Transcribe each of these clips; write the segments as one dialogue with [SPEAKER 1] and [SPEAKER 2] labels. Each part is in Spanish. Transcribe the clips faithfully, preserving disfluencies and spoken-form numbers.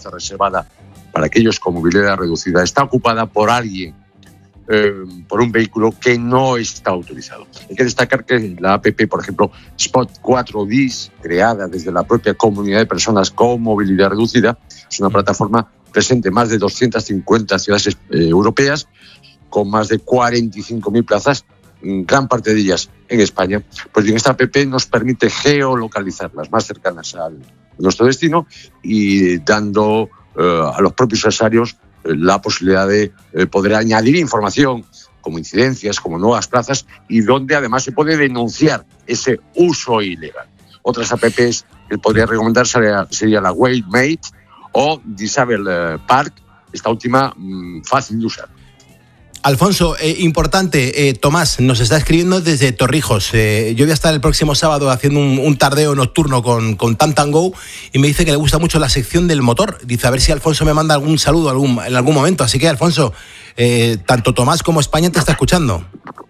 [SPEAKER 1] plaza reservada para aquellos con movilidad reducida está ocupada por alguien, eh, por un vehículo que no está autorizado. Hay que destacar que la app, por ejemplo, Spot cuatro D, creada desde la propia comunidad de personas con movilidad reducida, es una plataforma presente en más de doscientas cincuenta ciudades eh, europeas, con más de cuarenta y cinco mil plazas, gran parte de ellas en España. Pues bien, esta app nos permite geolocalizar las más cercanas a nuestro destino y dando eh, a los propios usuarios eh, la posibilidad de eh, poder añadir información como incidencias, como nuevas plazas, y donde además se puede denunciar ese uso ilegal. Otras apps que podría recomendar sería, sería la Waymate o Disable Park, esta última mmm, fácil de usar.
[SPEAKER 2] Alfonso, eh, importante, eh, Tomás nos está escribiendo desde Torrijos. Eh, yo voy a estar el próximo sábado haciendo un, un tardeo nocturno con, con Tantango y me dice que le gusta mucho la sección del motor. Dice, a ver si Alfonso me manda algún saludo algún, en algún momento. Así que, Alfonso, eh, tanto Tomás como España te está escuchando.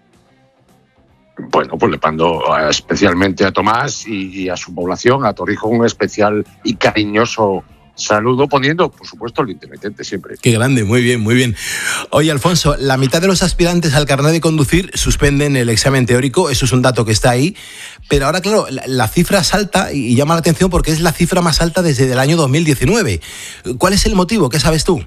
[SPEAKER 1] Bueno, pues le mando especialmente a Tomás y, y a su población, a Torrijos, un especial y cariñoso saludo, poniendo, por supuesto, el intermitente siempre.
[SPEAKER 2] Qué grande, muy bien, muy bien. Oye, Alfonso, la mitad de los aspirantes al carnet de conducir suspenden el examen teórico, eso es un dato que está ahí, pero ahora, claro, la, la cifra salta y llama la atención porque es la cifra más alta desde el año dos mil diecinueve. ¿Cuál es el motivo? ¿Qué sabes tú?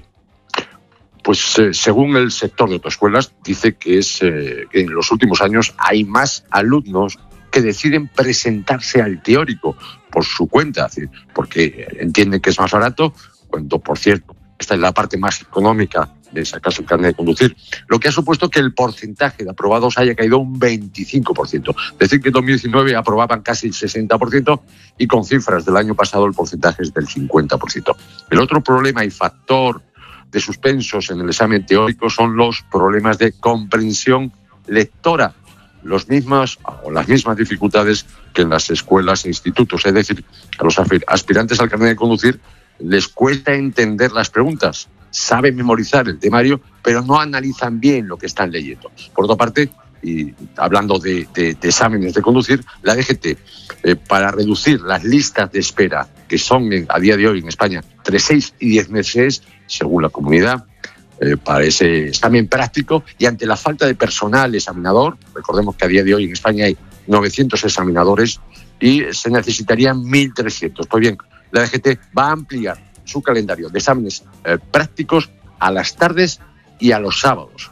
[SPEAKER 1] Pues eh, según el sector de autoescuelas, dice que es eh, que en los últimos años hay más alumnos que deciden presentarse al teórico por su cuenta, porque entienden que es más barato, cuando, por cierto, esta es la parte más económica de sacarse el carnet de conducir, lo que ha supuesto que el porcentaje de aprobados haya caído un veinticinco por ciento. Es decir, que en dos mil diecinueve aprobaban casi el sesenta por ciento y con cifras del año pasado el porcentaje es del cincuenta por ciento. El otro problema y factor de suspensos en el examen teórico son los problemas de comprensión lectora, los mismos o las mismas dificultades que en las escuelas e institutos. Es decir, a los aspirantes al carnet de conducir les cuesta entender las preguntas, saben memorizar el temario, pero no analizan bien lo que están leyendo. Por otra parte, y hablando de, de, de exámenes de conducir, la D G T, eh, para reducir las listas de espera, que son en, a día de hoy en España entre seis y diez meses, según la comunidad, Eh, para ese examen práctico, y ante la falta de personal examinador, recordemos que a día de hoy en España hay novecientos examinadores y se necesitarían mil trescientos. Pues bien, la D G T va a ampliar su calendario de exámenes eh, prácticos a las tardes y a los sábados.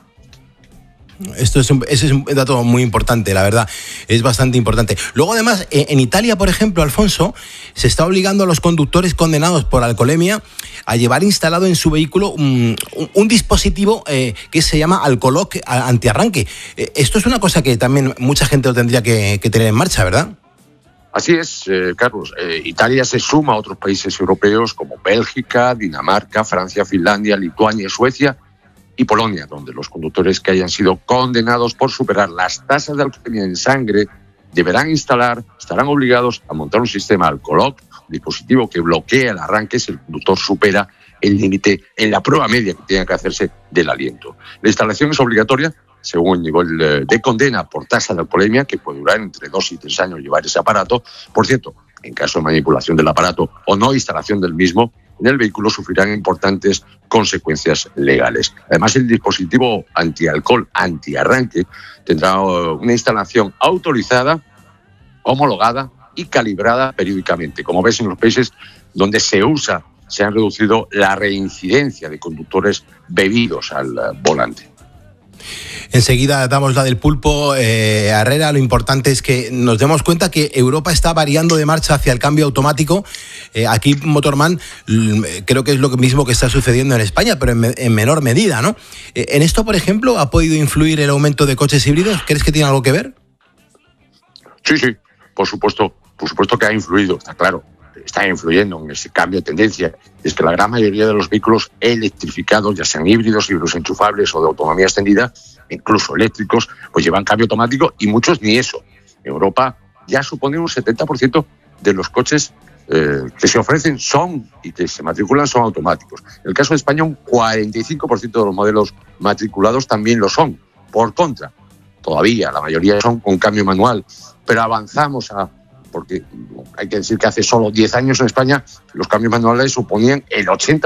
[SPEAKER 2] Esto es un, ese es un dato muy importante, la verdad, es bastante importante. Luego, además, en Italia, por ejemplo, Alfonso, se está obligando a los conductores condenados por alcoholemia a llevar instalado en su vehículo un, un, un dispositivo eh, que se llama alcoloc antiarranque. Eh, esto es una cosa que también mucha gente lo tendría que, que tener en marcha, ¿verdad?
[SPEAKER 1] Así es, eh, Carlos. Eh, Italia se suma a otros países europeos como Bélgica, Dinamarca, Francia, Finlandia, Lituania, Suecia y Polonia, donde los conductores que hayan sido condenados por superar las tasas de alcoholemia en sangre deberán instalar, estarán obligados a montar un sistema alcoloc, un dispositivo que bloquea el arranque si el conductor supera el límite en la prueba media que tenga que hacerse del aliento. La instalación es obligatoria según el nivel de condena por tasa de alcoholemia, que puede durar entre dos y tres años llevar ese aparato. Por cierto, en caso de manipulación del aparato o no instalación del mismo, en el vehículo sufrirán importantes consecuencias legales. Además, el dispositivo antialcohol, antiarranque, tendrá una instalación autorizada, homologada y calibrada periódicamente. Como ves, en los países donde se usa, se han reducido la reincidencia de conductores bebidos al volante.
[SPEAKER 2] Enseguida damos la del pulpo, eh, Herrera. Lo importante es que nos demos cuenta que Europa está variando de marcha hacia el cambio automático. Eh, aquí, Motorman, creo que es lo mismo que está sucediendo en España, pero en, me, en menor medida, ¿no? Eh, ¿En esto, por ejemplo, ha podido influir el aumento de coches híbridos? ¿Crees que tiene algo que ver?
[SPEAKER 1] Sí, sí, por supuesto, por supuesto que ha influido, está claro. Está influyendo en ese cambio de tendencia. Es que la gran mayoría de los vehículos electrificados, ya sean híbridos, híbridos enchufables o de autonomía extendida, incluso eléctricos, pues llevan cambio automático y muchos ni eso. En Europa ya supone un setenta por ciento de los coches eh, que se ofrecen son y que se matriculan son automáticos. En el caso de España, un cuarenta y cinco por ciento de los modelos matriculados también lo son. Por contra, todavía la mayoría son con cambio manual, pero avanzamos a... porque hay que decir que hace solo diez años en España los cambios manuales suponían el ochenta